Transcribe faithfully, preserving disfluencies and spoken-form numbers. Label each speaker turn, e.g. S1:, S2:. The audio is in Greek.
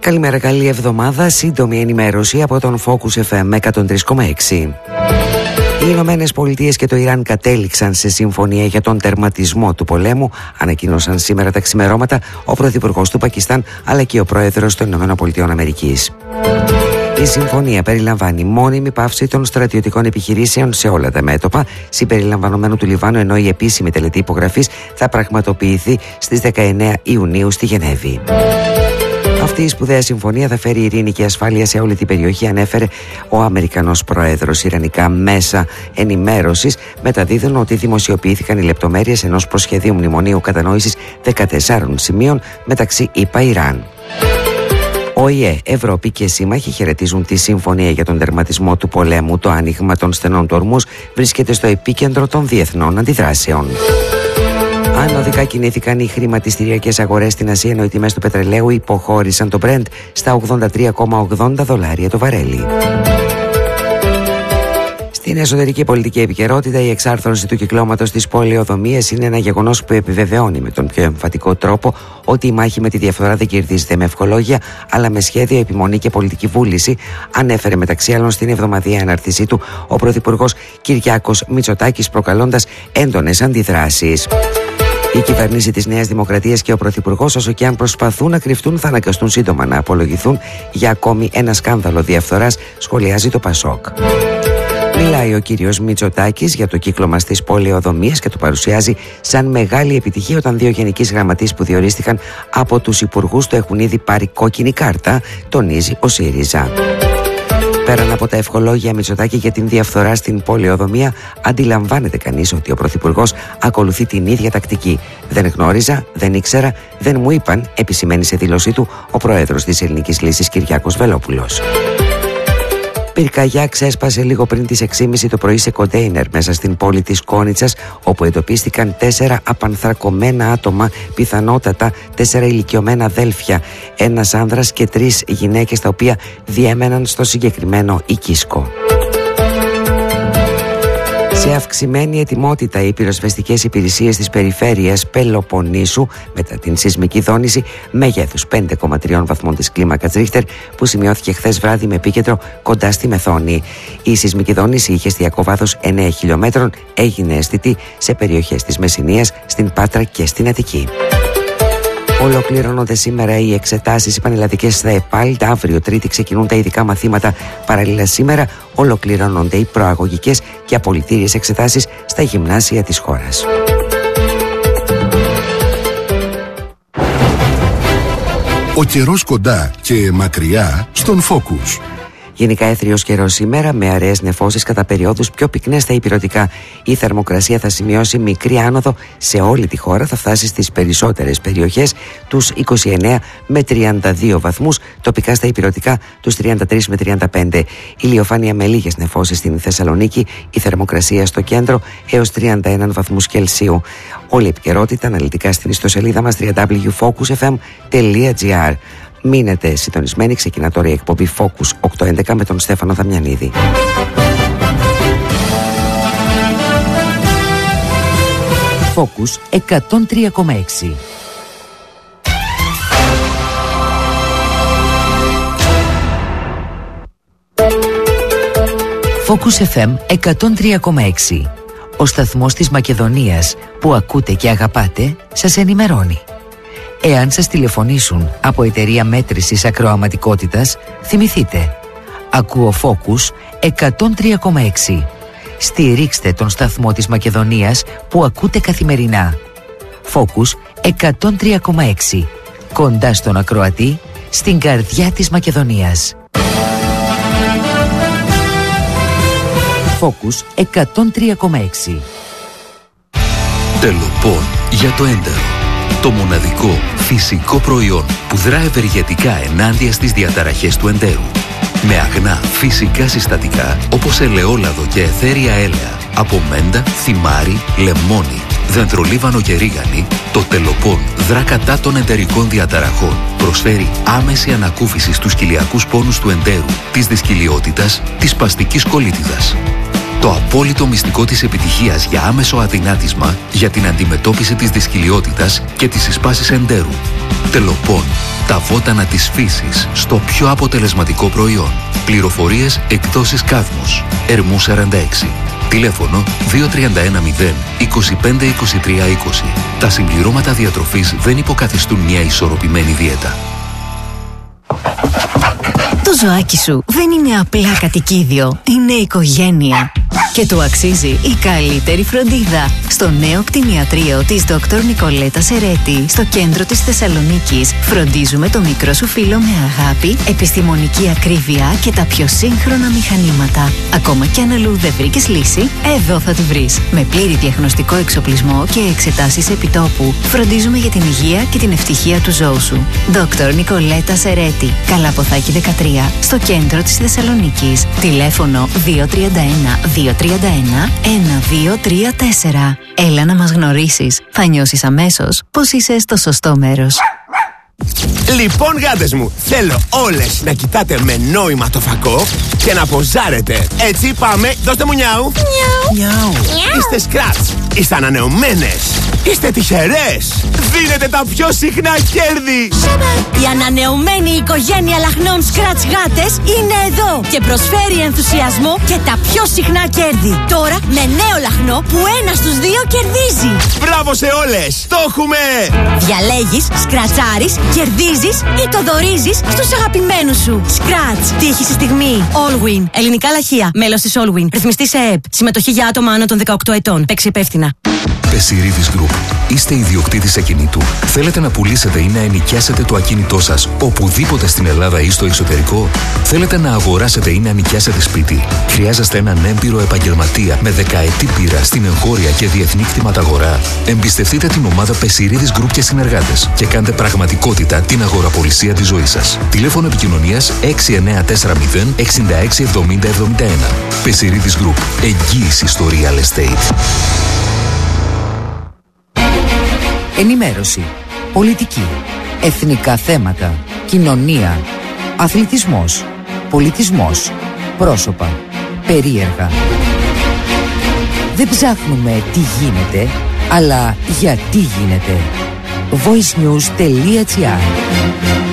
S1: Καλημέρα, καλή εβδομάδα. Σύντομη ενημέρωση από τον Focus εφ εμ εκατόν τρία κόμμα έξι. Οι Ηνωμένες Πολιτείες και το Ιράν κατέληξαν σε συμφωνία για τον τερματισμό του πολέμου, ανακοίνωσαν σήμερα τα ξημερώματα ο Πρωθυπουργός του Πακιστάν αλλά και ο Πρόεδρος των Ηνωμένων Πολιτειών Αμερικής. Η συμφωνία περιλαμβάνει μόνιμη πάυση των στρατιωτικών επιχειρήσεων σε όλα τα μέτωπα, συμπεριλαμβανομένου του Λιβάνου, ενώ η επίσημη τελετή υπογραφής θα πραγματοποιηθεί στις δεκαεννέα Ιουνίου στη Γενέβη. Αυτή η σπουδαία συμφωνία θα φέρει ειρήνη και ασφάλεια σε όλη την περιοχή, ανέφερε ο Αμερικανός Πρόεδρος. Ιρανικά μέσα ενημέρωσης μεταδίδουν ότι δημοσιοποιήθηκαν οι λεπτομέρειες ενός προσχεδίου μνημονίου κατανόησης δεκατεσσάρων σημείων μεταξύ ΗΠΑ Ιράν. ΟΗΕ, Ευρώπη και σύμμαχοι χαιρετίζουν τη συμφωνία για τον τερματισμό του πολέμου. Το άνοιγμα των στενών του Ορμούζ βρίσκεται στο επίκεντρο των διεθνών αντιδράσεων. Ανωδικά κινήθηκαν οι χρηματιστηριακές αγορές στην Ασία, ενώ οι τιμές του πετρελαίου υποχώρησαν το Brent στα ογδόντα τρία κόμμα ογδόντα δολάρια το βαρέλι. Στην εσωτερική πολιτική επικαιρότητα, η εξάρθρωση του κυκλώματος της πολεοδομίας είναι ένα γεγονός που επιβεβαιώνει με τον πιο εμφατικό τρόπο ότι η μάχη με τη διαφθορά δεν κερδίζεται με ευχολόγια, αλλά με σχέδιο, επιμονή και πολιτική βούληση, ανέφερε μεταξύ άλλων στην εβδομαδιαία ανάρτησή του ο Πρωθυπουργός Κυριάκος Μητσοτάκης, προκαλώντας έντονες αντιδράσεις. Η κυβέρνηση της Νέας Δημοκρατίας και ο Πρωθυπουργός, όσο και αν προσπαθούν να κρυφτούν, θα αναγκαστούν σύντομα να απολογηθούν για ακόμη ένα σκάνδαλο διαφθοράς, σχολιάζει το Πασόκ. Μιλάει ο κύριος Μητσοτάκης για το κύκλωμα στις πολεοδομίες και το παρουσιάζει σαν μεγάλη επιτυχία όταν δύο γενικείς γραμματείς που διορίστηκαν από τους υπουργούς του έχουν ήδη πάρει κόκκινη κάρτα, τονίζει ο ΣΥΡΙΖΑ. Πέραν από τα ευχολόγια Μητσοτάκη για την διαφθορά στην πολεοδομία, αντιλαμβάνεται κανείς ότι ο Πρωθυπουργός ακολουθεί την ίδια τακτική. Δεν γνώριζα, δεν ήξερα, δεν μου είπαν, επισημαίνει σε δήλωσή του ο Πρόεδρος της Ελληνικής Λύσης Κυριάκος Βελόπουλος. Πυρκαγιά ξέσπασε λίγο πριν τις έξι και μισή το πρωί σε κοντέινερ μέσα στην πόλη της Κόνιτσας, όπου εντοπίστηκαν τέσσερα απανθρακωμένα άτομα, πιθανότατα τέσσερα ηλικιωμένα αδέλφια, ένας άνδρας και τρεις γυναίκες, τα οποία διέμεναν στο συγκεκριμένο οικίσκο. Σε αυξημένη ετοιμότητα, οι πυροσβεστικές υπηρεσίες της περιφέρειας Πελοποννήσου μετά την σεισμική δόνηση μεγέθους πέντε κόμμα τρία βαθμών της κλίμακας Ρίχτερ που σημειώθηκε χθες βράδυ με επίκεντρο κοντά στη Μεθόνη. Η σεισμική δόνηση είχε εστιακό βάθος εννέα χιλιόμετρων, έγινε αισθητή σε περιοχές της Μεσσηνίας, στην Πάτρα και στην Αττική. Ολοκληρώνονται σήμερα οι εξετάσεις οι πανελλαδικές στα ΕΠΑΛΤ. Αύριο Τρίτη ξεκινούν τα ειδικά μαθήματα. Παραλλήλα σήμερα ολοκληρώνονται οι προαγωγικές και απολυτήριες εξετάσεις στα γυμνάσια της χώρας.
S2: Ο καιρός κοντά και μακριά στον Focus.
S1: Γενικά έθριος καιρός σήμερα, με αραιές νεφώσεις κατά περιόδους, πιο πυκνές στα ηπειρωτικά. Η θερμοκρασία θα σημειώσει μικρή άνοδο σε όλη τη χώρα, θα φτάσει στις περισσότερες περιοχές τους είκοσι εννέα με τριάντα δύο βαθμούς, τοπικά στα ηπειρωτικά τους τριάντα τρία με τριάντα πέντε. Ηλιοφάνεια με λίγες νεφώσεις στην Θεσσαλονίκη, η θερμοκρασία στο κέντρο έως τριάντα ένα βαθμούς Κελσίου. Όλη η επικαιρότητα αναλυτικά στην ιστοσελίδα μας double-u double-u double-u τελεία focus f m τελεία g r. Μείνετε συντονισμένοι, ξεκινά τώρα η εκπομπή Focus οκτώ έντεκα με τον Στέφανο Δαμιανίδη. Focus εκατόν τρία κόμμα έξι. Focus εφ εμ εκατόν τρία κόμμα έξι. Ο σταθμός της Μακεδονίας που ακούτε και αγαπάτε σας ενημερώνει. Εάν σας τηλεφωνήσουν από εταιρεία μέτρησης ακροαματικότητας, θυμηθείτε, ακούω Focus εκατόν τρία κόμμα έξι. Στηρίξτε τον σταθμό της Μακεδονίας που ακούτε καθημερινά. Focus εκατόν τρία κόμμα έξι. Κοντά στον ακροατή, στην καρδιά της Μακεδονίας. Focus εκατόν τρία κόμμα έξι.
S3: Τελοπών για το έντερο. Το μοναδικό φυσικό προϊόν που δρά ευεργετικά ενάντια στις διαταραχές του εντέρου. Με αγνά φυσικά συστατικά όπως ελαιόλαδο και αιθέρια έλαια, από μέντα, θυμάρι, λεμόνι, δεντρολίβανο και ρίγανη, το Τελοπών δρά κατά των εντερικών διαταραχών. Προσφέρει άμεση ανακούφιση στους κοιλιακούς πόνους του εντέρου, της δυσκυλιότητας, της σπαστικής κολίτιδας. Το απόλυτο μυστικό της επιτυχίας για άμεσο αδυνάτισμα για την αντιμετώπιση της δυσκυλιότητας και της συσπάσης εντέρου. Τελοπών. Τα βότανα της φύσης στο πιο αποτελεσματικό προϊόν. Πληροφορίες εκδόσεις Κάδμος. Ερμού σαράντα έξι. Τηλέφωνο δύο τρία ένα μηδέν είκοσι πέντε είκοσι τρία είκοσι. Τα συμπληρώματα διατροφής δεν υποκαθιστούν μια ισορροπημένη δίαιτα.
S4: Το ζωάκι σου δεν είναι απλά κατοικίδιο, είναι οικογένεια. Και του αξίζει η καλύτερη φροντίδα. Στο νέο κτηνιατρίο της Δόκτωρ Νικολέτα Σερέτη, στο κέντρο της Θεσσαλονίκης, φροντίζουμε το μικρό σου φίλο με αγάπη, επιστημονική ακρίβεια και τα πιο σύγχρονα μηχανήματα. Ακόμα κι αν αλλού δεν βρήκες λύση, εδώ θα τη βρεις. Με πλήρη διαγνωστικό εξοπλισμό και εξετάσεις επιτόπου, φροντίζουμε για την υγεία και την ευτυχία του ζώου σου. Δόκτωρ Νικολέτα Σερέτη, Καλαποθάκη δεκατρία, στο κέντρο της Θεσσαλονίκης. Τηλέφωνο δύο τρία ένα δύο τρία ένα ένα δύο τρία τέσσερα. Έλα να μας γνωρίσεις. Θα νιώσεις αμέσως πως είσαι στο σωστό μέρος.
S5: Λοιπόν, γάτες μου, θέλω όλες να κοιτάτε με νόημα το φακό και να ποζάρετε. Έτσι, πάμε, δώστε μου νιάου. Νιάου. Είστε σκράτς, είστε ανανεωμένες, είστε τυχερές. Δίνετε τα πιο συχνά κέρδη.
S6: Η ανανεωμένη οικογένεια λαχνών σκράτς γάτες είναι εδώ και προσφέρει ενθουσιασμό και τα πιο συχνά κέρδη. Τώρα με νέο λαχνό που ένα στους δύο κερδίζει.
S5: Μπράβο σε όλες, το έχουμε.
S6: Διαλέγεις, σκρατσάρεις, κερδίζεις ή το δωρίζεις στους αγαπημένους σου. Σκράτς, τύχη στη στιγμή. Allwin, ελληνικά λαχεία. Μέλος της Allwin. Ρυθμιστή σε ΕΕΠ. Συμμετοχή για άτομα άνω των δεκαοκτώ ετών. Παίξει υπεύθυνα.
S3: Πεσιρίδης Group. Είστε ιδιοκτήτης ακινήτου. Θέλετε να πουλήσετε ή να ενοικιάσετε το ακίνητό σας οπουδήποτε στην Ελλάδα ή στο εξωτερικό. Θέλετε να αγοράσετε ή να νοικιάσετε σπίτι. Χρειάζεστε έναν έμπειρο επαγγελματία με δεκαετή πείρα στην εγχώρια και διεθνή κτηματαγορά. Εμπιστευτείτε την ομάδα Πεσιρίδης Group και συνεργάτες και κάντε πραγματικότητα την αγοραπολισία της ζωής σας. Τηλέφωνο επικοινωνίας έξι εννιά τέσσερα μηδέν εξήντα έξι εβδομήντα εβδομήντα ένα. Πεσιρίδης Group. Εγγύηση στο real estate.
S1: Ενημέρωση, πολιτική, εθνικά θέματα, κοινωνία, αθλητισμός, πολιτισμός, πρόσωπα, περίεργα. Δεν ψάχνουμε τι γίνεται, αλλά γιατί γίνεται. voice news τελεία gr